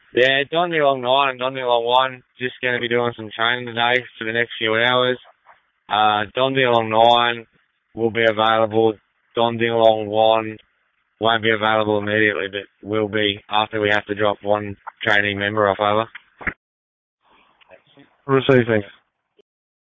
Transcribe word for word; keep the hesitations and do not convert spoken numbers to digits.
Yeah, Don Long nine and Don Long one, just going to be doing some training today for the next few hours. Uh, Don Long nine will be available. Don Long one won't be available immediately, but will be after we have to drop one training member off over. Receiving.